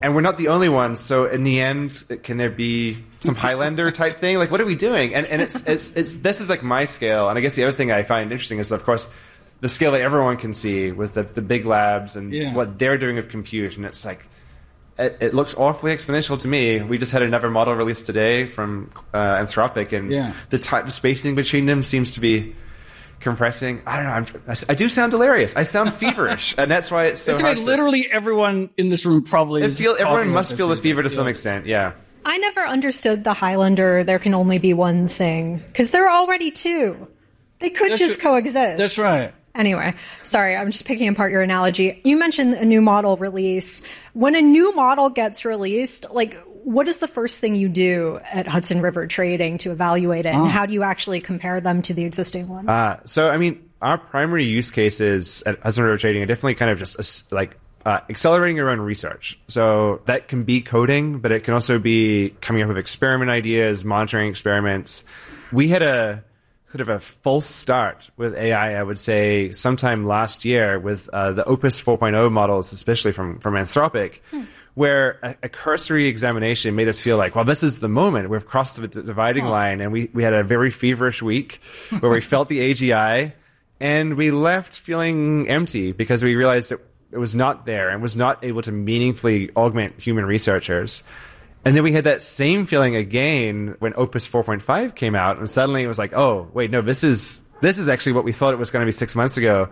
And we're not the only ones. So in the end, can there be some Highlander type thing? Like, what are we doing? And it's this is like my scale. And I guess the other thing I find interesting is, of course, the scale that everyone can see with the big labs and what they're doing with compute. And it's like, it looks awfully exponential to me. We just had another model released today from Anthropic, and the spacing between them seems to be compressing. I don't know. I do sound delirious. I sound feverish, and that's why it's so hard. Literally everyone in this room probably. Everyone must feel the fever to some extent. Yeah. I never understood the Highlander. There can only be one thing because there are already two. They could just coexist. That's right. Anyway, sorry, I'm just picking apart your analogy. You mentioned a new model release. When a new model gets released, like, what is the first thing you do at Hudson River Trading to evaluate it, and how do you actually compare them to the existing one? So, I mean, our primary use cases at Hudson River Trading are definitely kind of just accelerating your own research. So that can be coding, but it can also be coming up with experiment ideas, monitoring experiments. We had a sort of a false start with AI, I would say, sometime last year with the Opus 4.0 models, especially from Anthropic, where a cursory examination made us feel like, well, this is the moment. We've crossed the dividing line, and we had a very feverish week where we felt the AGI, and we left feeling empty because we realized that it was not there and was not able to meaningfully augment human researchers. And then we had that same feeling again when Opus 4.5 came out, and suddenly it was like, oh, wait, no, this is actually what we thought it was going to be 6 months ago.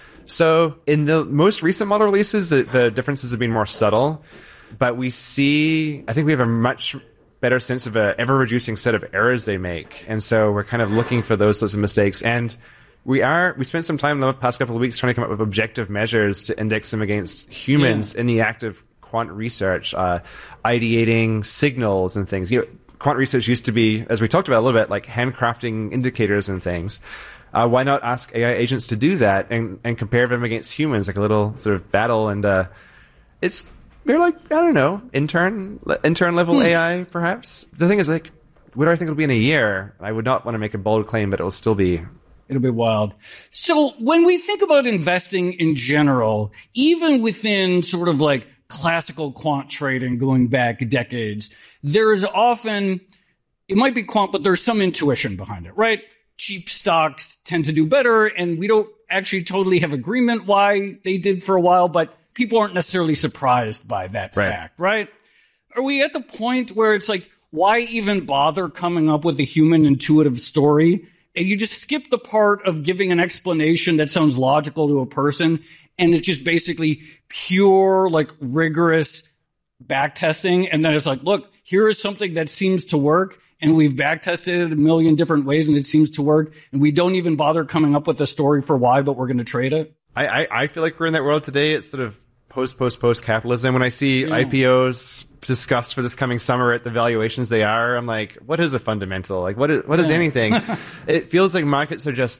So in the most recent model releases, the differences have been more subtle, but I think we have a much better sense of a ever-reducing set of errors they make. And so we're kind of looking for those sorts of mistakes. And we spent some time in the past couple of weeks trying to come up with objective measures to index them against humans in the act of quant research, ideating signals and things. Quant research used to be, as we talked about a little bit, like handcrafting indicators and things. Why not ask AI agents to do that and compare them against humans, like a little sort of battle? And they're like, I don't know, intern level AI, perhaps. The thing is, like, what do I think it'll be in a year? I would not want to make a bold claim, but it'll still be. It'll be wild. So when we think about investing in general, even within sort of like classical quant trading going back decades, there is often, it might be quant, but there's some intuition behind it, right? Cheap stocks tend to do better, and we don't actually totally have agreement why they did for a while, but people aren't necessarily surprised by that fact, right? Are we at the point where it's like, why even bother coming up with a human intuitive story? And you just skip the part of giving an explanation that sounds logical to a person, and it's just basically pure, like, rigorous back testing. And then it's like, look, here is something that seems to work, and we've back tested it a million different ways, and it seems to work, and we don't even bother coming up with a story for why, but we're going to trade it. I feel like we're in that world today. It's sort of post capitalism. When I see IPOs discussed for this coming summer at the valuations they are, I'm like, what is a fundamental? Like, what is anything? It feels like markets are just,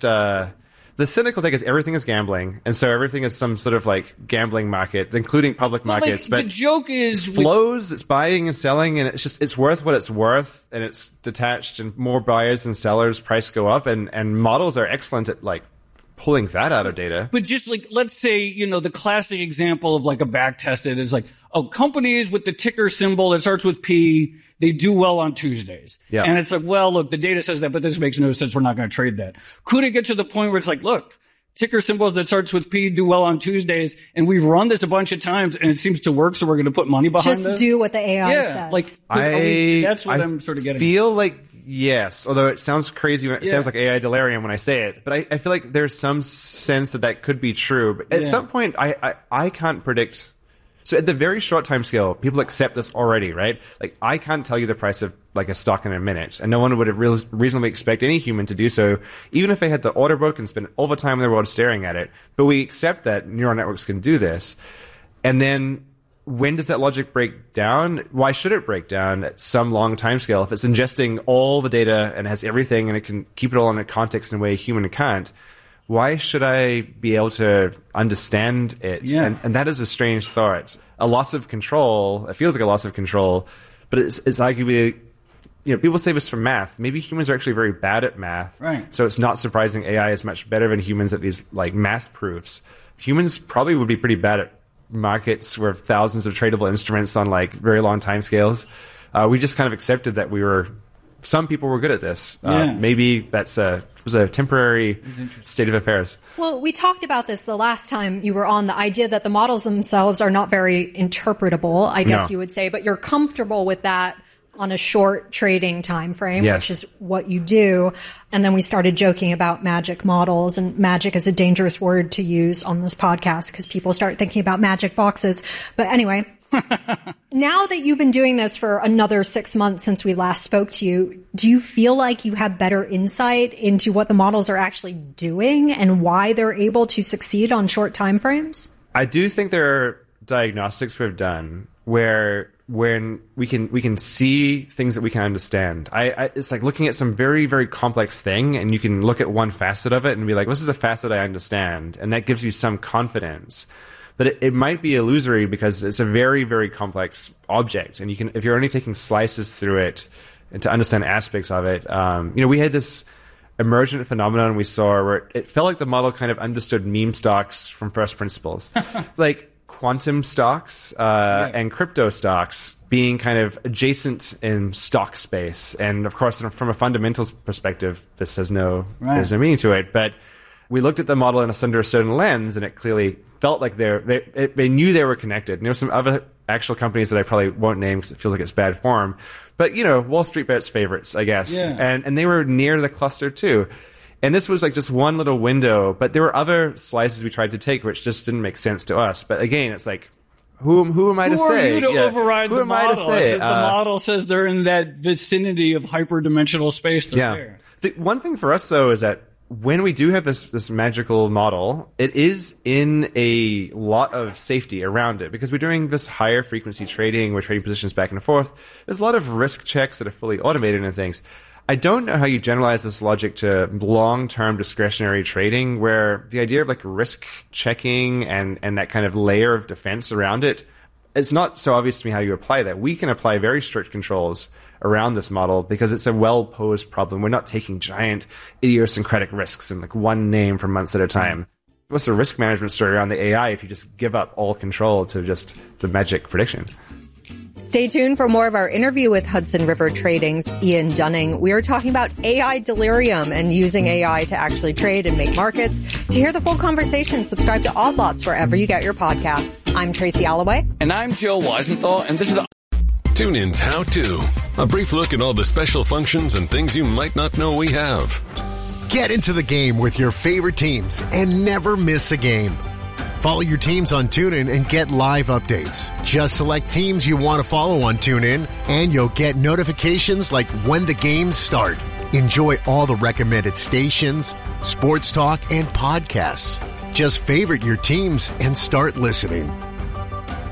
the cynical take is everything is gambling. And so everything is some sort of like gambling market, including public markets. But the joke is it's flows, it's buying and selling, and it's worth what it's worth, and it's detached, and more buyers and sellers, price go up, and models are excellent at like pulling that out of data. But just like, let's say, the classic example of like a back tested is like, companies with the ticker symbol that starts with P, they do well on Tuesdays. Yeah. And it's like, well, look, the data says that, but this makes no sense. We're not going to trade that. Could it get to the point where it's like, look, ticker symbols that starts with P do well on Tuesdays, and we've run this a bunch of times and it seems to work, so we're going to put money behind it? Just do what the AI says. Like, that's what I'm sort of getting. I feel like, yes, although it sounds crazy, it sounds like AI delirium when I say it, but I feel like there's some sense that could be true. But at some point, I can't predict. So at the very short time scale, people accept this already, right? Like, I can't tell you the price of like a stock in a minute, and no one would have reasonably expect any human to do so, even if they had the order book and spent all the time in the world staring at it. But we accept that neural networks can do this. And then when does that logic break down? Why should it break down at some long time scale? If it's ingesting all the data and has everything and it can keep it all in a context in a way a human can't, why should I be able to understand it? Yeah. And that is a strange thought. A loss of control, it feels like a loss of control, but it's arguably, people say this from math. Maybe humans are actually very bad at math. Right. So it's not surprising AI is much better than humans at these like math proofs. Humans probably would be pretty bad at markets were thousands of tradable instruments on like very long time scales. We just kind of accepted that some people were good at this. Maybe was a temporary state of affairs. Well, we talked about this the last time you were on, the idea that the models themselves are not very interpretable, I guess you would say, but you're comfortable with that on a short trading time frame, which is what you do. And then we started joking about magic models, and magic is a dangerous word to use on this podcast because people start thinking about magic boxes. But anyway, now that you've been doing this for another 6 months since we last spoke to you, do you feel like you have better insight into what the models are actually doing and why they're able to succeed on short time frames? I do think there are diagnostics we've done where when we can see things that we can understand. It's like looking at some very, very complex thing, and you can look at one facet of it and be like, this is a facet I understand, and that gives you some confidence. But it might be illusory because it's a very, very complex object, and if you're only taking slices through it and to understand aspects of it, we had this emergent phenomenon we saw where it felt like the model kind of understood meme stocks from first principles, like quantum stocks and crypto stocks being kind of adjacent in stock space. And of course, from a fundamentals perspective, this has there's no meaning to it. But we looked at the model under a certain lens, and it clearly felt like they knew they were connected. And there were some other actual companies that I probably won't name because it feels like it's bad form. But, Wall Street Bet's favorites, I guess. Yeah. And they were near the cluster too. And this was like just one little window, but there were other slices we tried to take which just didn't make sense to us. But again, it's like, who am I to say? Who are you to override the model? The model says they're in that vicinity of hyperdimensional space. There. The one thing for us, though, is that when we do have this magical model, it is in a lot of safety around it because we're doing this higher frequency trading. We're trading positions back and forth. There's a lot of risk checks that are fully automated and things. I don't know how you generalize this logic to long-term discretionary trading where the idea of like risk checking and that kind of layer of defense around it, it's not so obvious to me how you apply that. We can apply very strict controls around this model because it's a well-posed problem. We're not taking giant idiosyncratic risks in like one name for months at a time. What's the risk management story around the AI if you just give up all control to just the magic prediction? Stay tuned for more of our interview with Hudson River Trading's Ian Dunning. We are talking about AI delirium and using AI to actually trade and make markets. To hear the full conversation, subscribe to Odd Lots wherever you get your podcasts. I'm Tracy Alloway. And I'm Joe Weisenthal, and this is TuneIn's How To, a brief look at all the special functions and things you might not know we have. Get into the game with your favorite teams and never miss a game. Follow your teams on TuneIn and get live updates. Just select teams you want to follow on TuneIn, and you'll get notifications like when the games start. Enjoy all the recommended stations, sports talk, and podcasts. Just favorite your teams and start listening.